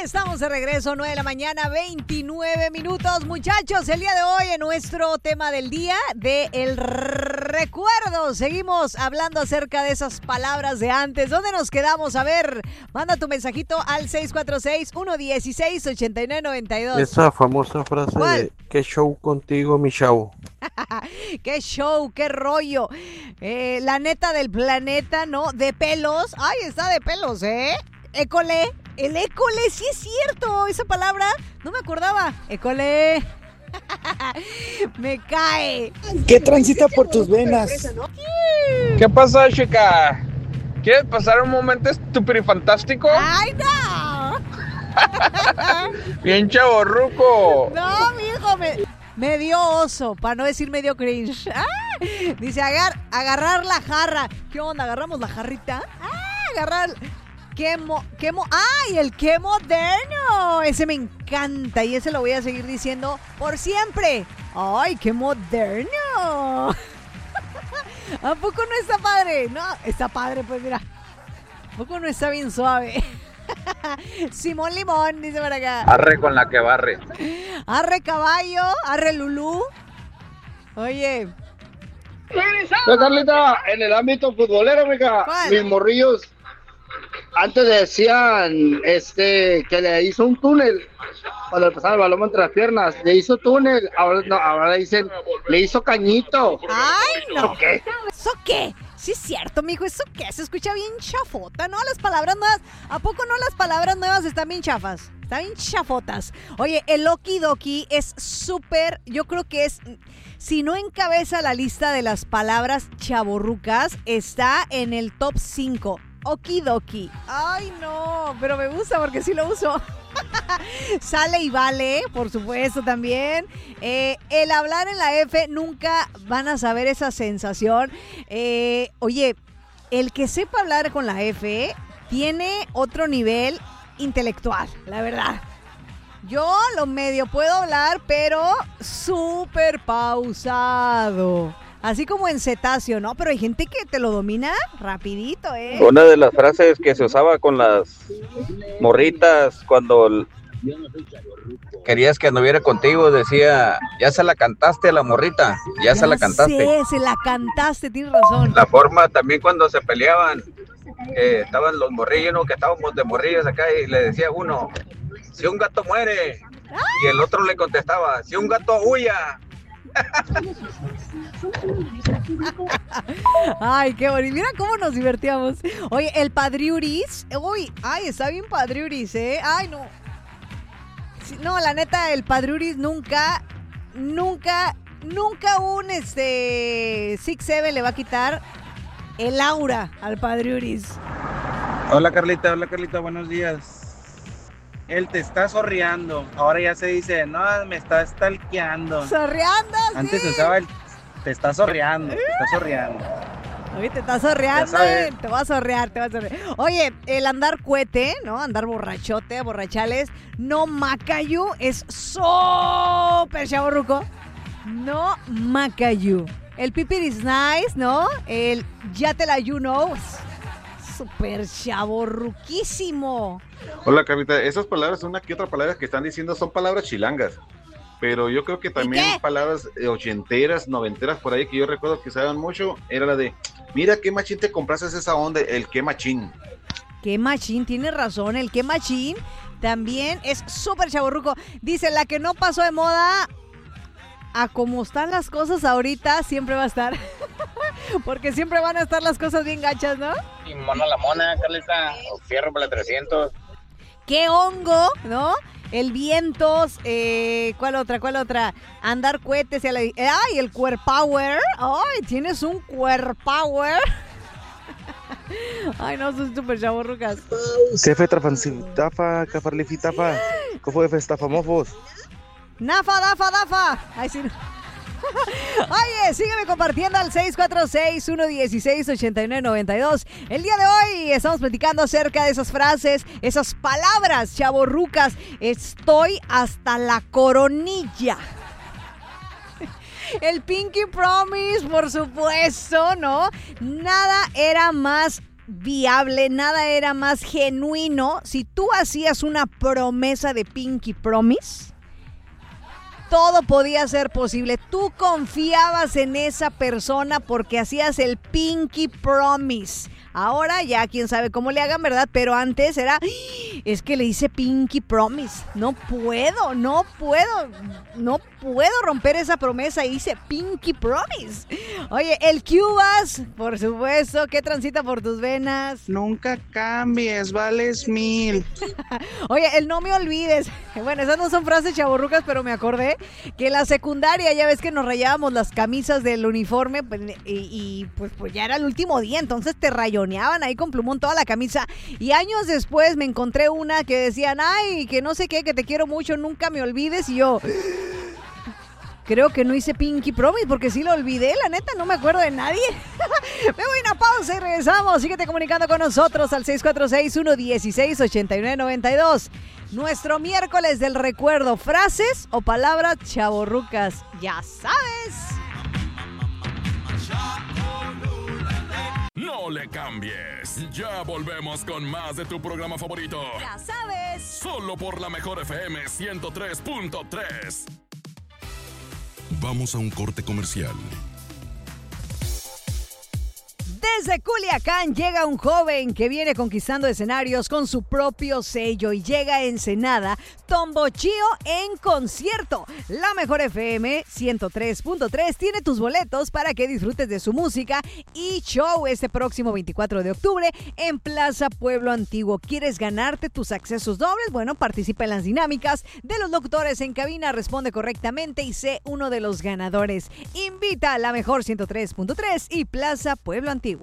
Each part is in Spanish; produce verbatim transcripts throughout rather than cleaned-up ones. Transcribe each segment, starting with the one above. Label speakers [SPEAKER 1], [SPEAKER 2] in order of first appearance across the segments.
[SPEAKER 1] Estamos de regreso, nueve de la mañana, veintinueve minutos. Muchachos, el día de hoy en nuestro tema del día de el recuerdo. Seguimos hablando acerca de esas palabras de antes. ¿Dónde nos quedamos? A ver, manda tu mensajito al seis cuatro seis, uno uno seis, ocho nueve nueve dos.
[SPEAKER 2] Esa famosa frase
[SPEAKER 1] ¿Cuál?
[SPEAKER 2] de ¿qué show contigo, mi chavo?
[SPEAKER 1] ¡Qué show, qué rollo! Eh, la neta del planeta, ¿no? De pelos. ¡Ay, está de pelos, eh! École. El école, sí es cierto. Esa palabra no me acordaba. École. Me cae.
[SPEAKER 3] ¿Qué transita por tus venas?
[SPEAKER 4] ¿Qué pasa, chica? ¿Quieres pasar un momento estúpido y fantástico?
[SPEAKER 1] ¡Ay, no!
[SPEAKER 4] Bien chavorruco.
[SPEAKER 1] No, mijo, me, me dio oso, para no decir medio cringe. ¡Ah! Dice, agar, agarrar la jarra. ¿Qué onda? ¿Agarramos la jarrita? ¡Ah! Agarrar... ¡Qué mo... qué mo... ¡Ay, el qué moderno! Ese me encanta y ese lo voy a seguir diciendo por siempre. ¡Ay, qué moderno! ¿A poco no está padre? No, está padre, pues mira. ¿A poco no está bien suave? Simón Limón, dice por acá.
[SPEAKER 4] Arre con la que barre.
[SPEAKER 1] Arre caballo, arre Lulú. Oye.
[SPEAKER 5] ¿Qué, Carlita? En el ámbito futbolero, amiga, mis morrillos antes decían este que le hizo un túnel cuando le pasaba el balón entre las piernas, le hizo túnel, ahora no, ahora dicen le hizo cañito.
[SPEAKER 1] ¡Ay, no!
[SPEAKER 5] ¿Eso qué?
[SPEAKER 1] ¿Eso qué? Sí es cierto, mijo, ¿eso qué? Se escucha bien chafota, ¿no? Las palabras nuevas, ¿a poco no las palabras nuevas están bien chafas? Están bien chafotas. Oye, el okidoki es súper, yo creo que es, si no encabeza la lista de las palabras chavorrucas, está en el top cinco. Okidoki. Ay, no, pero me gusta porque sí lo uso. Sale y vale, por supuesto también. Eh, el hablar en la F, nunca van a saber esa sensación. Eh, oye, el que sepa hablar con la F tiene otro nivel intelectual, la verdad. Yo lo medio puedo hablar, pero súper pausado. Así como en cetáceo, ¿no? Pero hay gente que te lo domina rapidito, ¿eh?
[SPEAKER 6] Una de las frases que se usaba con las morritas cuando querías que anduviera contigo, decía, ya se la cantaste a la morrita, ya, ya se la cantaste.
[SPEAKER 1] Sí, se la cantaste, tienes razón.
[SPEAKER 6] La forma también cuando se peleaban, que estaban los morrillos, ¿no? Que estábamos de morrillos acá y le decía uno, si un gato muere, ¡ay! Y el otro le contestaba, si un gato huya.
[SPEAKER 1] Ay, qué bonito. Mira cómo nos divertíamos. Oye, el padriuris. Uy, ay, está bien padriuris, ¿eh? Ay, no. No, la neta, el padriuris nunca, nunca, nunca un este Six Seven le va a quitar el aura al padriuris.
[SPEAKER 7] Hola, Carlita, hola, Carlita, buenos días. Él te está sorreando. Ahora ya se dice, no, me está stalkeando.
[SPEAKER 1] ¿Sorreando?
[SPEAKER 7] Antes
[SPEAKER 1] sí.
[SPEAKER 7] se usaba el, te está sorreando, te está sorreando.
[SPEAKER 1] Oye, te está sorreando, eh. Te va a sorrear, te va a sorrear. Oye, el andar cuete, ¿no? Andar borrachote, borrachales. No macayu es súper chavorruco. No macayu. El pipir is nice, ¿no? El ya te la you know. Súper chavorruquísimo.
[SPEAKER 8] Hola, Carlita. Esas palabras, una que otra palabra que están diciendo son palabras chilangas. Pero yo creo que también palabras ochenteras, noventeras por ahí que yo recuerdo que usaban mucho, era la de, mira qué machín te compraste esa onda, el qué machín.
[SPEAKER 1] Qué machín, tienes razón, el qué machín también es súper chavorruco. Dice, la que no pasó de moda, a como están las cosas ahorita, siempre va a estar. Porque siempre van a estar las cosas bien gachas, ¿no?
[SPEAKER 9] Y mona la mona, Carlita, o fierro para la trescientos.
[SPEAKER 1] Qué hongo, ¿no? El vientos, eh, ¿cuál otra? ¿Cuál otra? Andar cohetes, la, ay, el cuerpower. Ay, tienes un cuerpower. Ay, no, son súper chavorrucas.
[SPEAKER 10] ¿Qué fue trafancitafa, cafarlifitafa? ¿Qué fue festafamofos?
[SPEAKER 1] Nafa, dafa, dafa. Ay, sí. Oye, sígueme compartiendo al seis cuatro seis, uno uno seis, ocho nueve nueve dos. El día de hoy estamos platicando acerca de esas frases, esas palabras chavorrucas. Estoy hasta la coronilla. El Pinky Promise, por supuesto, ¿no? Nada era más viable, nada era más genuino. Si tú hacías una promesa de Pinky Promise, todo podía ser posible. Tú confiabas en esa persona porque hacías el Pinky Promise. Ahora ya quién sabe cómo le hagan, ¿verdad? Pero antes era, es que le hice Pinky Promise. No puedo, no puedo, no puedo romper esa promesa. Hice Pinky Promise. Oye, el Cubas, por supuesto, ¿qué transita por tus venas?
[SPEAKER 11] Nunca cambies, vales mil.
[SPEAKER 1] Oye, el no me olvides. Bueno, esas no son frases chavorrucas, pero me acordé que en la secundaria ya ves que nos rayábamos las camisas del uniforme pues, y, y pues, pues ya era el último día, entonces te rayoneaban ahí con plumón toda la camisa. Y años después me encontré una que decían, ay, que no sé qué, que te quiero mucho, nunca me olvides. Y yo, creo que no hice Pinky Promise porque sí lo olvidé, la neta, no me acuerdo de nadie. Me voy a una pausa y regresamos. Síguete comunicando con nosotros al seis cuatro seis, uno uno seis, ocho nueve nueve dos. Nuestro miércoles del recuerdo, frases o palabras chavorrucas, ya sabes.
[SPEAKER 12] No le cambies. Ya volvemos con más de tu programa favorito.
[SPEAKER 1] Ya sabes.
[SPEAKER 12] Solo por la Mejor F M ciento tres punto tres. Vamos a un corte comercial.
[SPEAKER 1] Desde Culiacán llega un joven que viene conquistando escenarios con su propio sello y llega a Ensenada, Tombochío en concierto. La Mejor F M ciento tres punto tres tiene tus boletos para que disfrutes de su música y show este próximo veinticuatro de octubre en Plaza Pueblo Antiguo. ¿Quieres ganarte tus accesos dobles? Bueno, participa en las dinámicas de los locutores en cabina, responde correctamente y sé uno de los ganadores. Invita a La Mejor ciento tres punto tres y Plaza Pueblo Antiguo.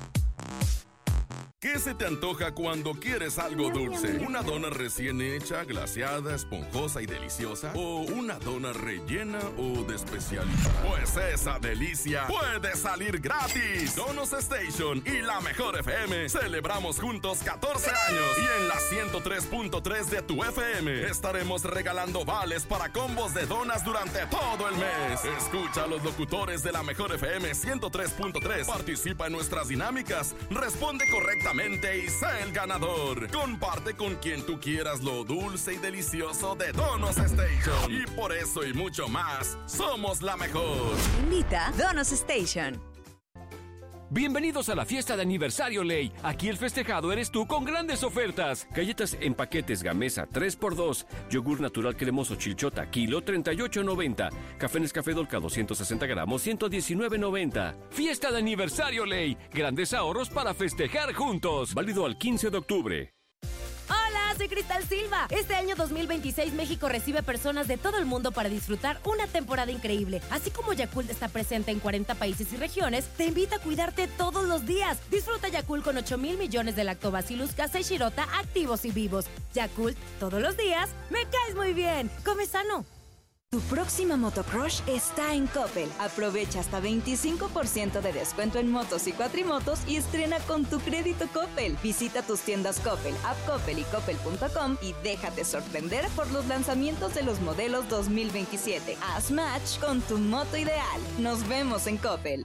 [SPEAKER 12] ¿Qué se te antoja cuando quieres algo dulce? ¿Una dona recién hecha, glaseada, esponjosa y deliciosa? ¿O una dona rellena o de especialidad? Pues esa delicia puede salir gratis. Donos Station y la Mejor F M celebramos juntos catorce años. Y en la ciento tres punto tres de tu F M estaremos regalando vales para combos de donas durante todo el mes. Escucha a los locutores de la Mejor F M ciento tres punto tres. Participa en nuestras dinámicas. Responde correctamente y sé el ganador. Comparte con quien tú quieras lo dulce y delicioso de Donos Station. Y por eso y mucho más, somos la mejor.
[SPEAKER 13] Invita Donos Station.
[SPEAKER 14] Bienvenidos a la fiesta de aniversario Ley. Aquí el festejado eres tú con grandes ofertas. Galletas en paquetes Gamesa tres por dos. Yogur natural cremoso Chilchota kilo treinta y ocho noventa. Café Nescafé Dolca doscientos sesenta gramos ciento diecinueve noventa. Fiesta de aniversario Ley. Grandes ahorros para festejar juntos. Válido al quince de octubre.
[SPEAKER 15] Hola, soy Cristal Silva. Este año dos mil veintiséis México recibe personas de todo el mundo para disfrutar una temporada increíble. Así como Yakult está presente en cuarenta países y regiones, te invita a cuidarte todos los días. Disfruta Yakult con ocho mil millones de lactobacillus casei shirota activos y vivos. Yakult, todos los días, me caes muy bien. Come sano.
[SPEAKER 13] Tu próxima motocrush está en Coppel. Aprovecha hasta veinticinco por ciento de descuento en motos y cuatrimotos y estrena con tu crédito Coppel. Visita tus tiendas Coppel, App Coppel y Coppel punto com y déjate sorprender por los lanzamientos de los modelos dos mil veintisiete. Haz match con tu moto ideal. Nos vemos en Coppel.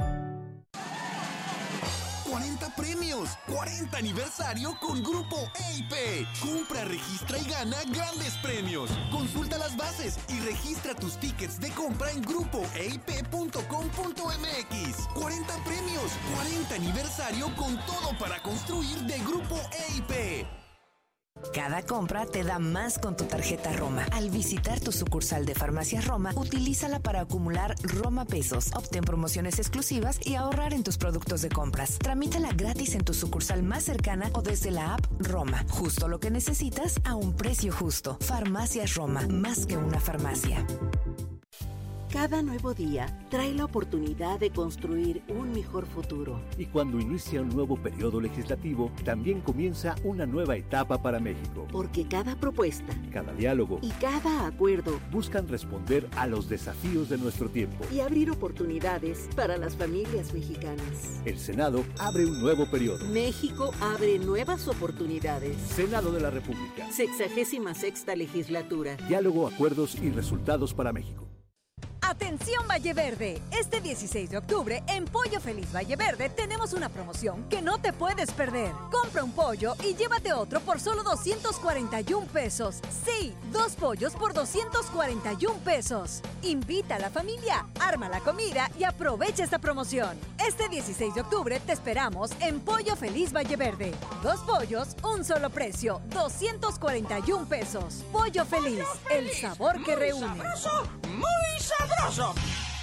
[SPEAKER 16] cuarenta premios, cuarenta aniversario con Grupo A I P. Compra, registra y gana grandes premios. Consulta las bases y registra tus tickets de compra en grupo a i p punto com punto m x. cuarenta premios, cuarenta aniversario con todo para construir de Grupo A I P.
[SPEAKER 17] Cada compra te da más con tu tarjeta Roma. Al visitar tu sucursal de Farmacias Roma, utilízala para acumular Roma Pesos, obtén promociones exclusivas y ahorrar en tus productos de compras. Tramítala gratis en tu sucursal más cercana o desde la app Roma. Justo lo que necesitas a un precio justo. Farmacias Roma, más que una farmacia.
[SPEAKER 18] Cada nuevo día trae la oportunidad de construir un mejor futuro.
[SPEAKER 19] Y cuando inicia un nuevo periodo legislativo, también comienza una nueva etapa para México.
[SPEAKER 18] Porque cada propuesta,
[SPEAKER 19] cada diálogo
[SPEAKER 18] y cada acuerdo
[SPEAKER 19] buscan responder a los desafíos de nuestro tiempo
[SPEAKER 18] y abrir oportunidades para las familias mexicanas.
[SPEAKER 19] El Senado abre un nuevo periodo.
[SPEAKER 18] México abre nuevas oportunidades.
[SPEAKER 19] Senado de la República.
[SPEAKER 18] Sexagésima sexta legislatura.
[SPEAKER 19] Diálogo, acuerdos y resultados para México.
[SPEAKER 1] Atención Valle Verde, este dieciséis de octubre en Pollo Feliz Valle Verde tenemos una promoción que no te puedes perder. Compra un pollo y llévate otro por solo doscientos cuarenta y un pesos. Sí, dos pollos por doscientos cuarenta y un pesos. Invita a la familia, arma la comida y aprovecha esta promoción. Este dieciséis de octubre te esperamos en Pollo Feliz Valle Verde. Dos pollos, un solo precio, doscientos cuarenta y un pesos. Pollo Feliz, el sabor que reúne.
[SPEAKER 20] Sabroso, muy sabroso.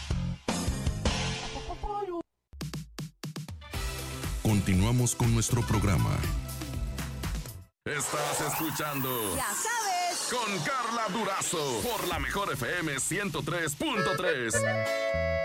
[SPEAKER 12] Continuamos con nuestro programa. Estás escuchando.
[SPEAKER 1] Ya sabes.
[SPEAKER 12] Con Carla Durazo por la mejor F M ciento tres punto tres.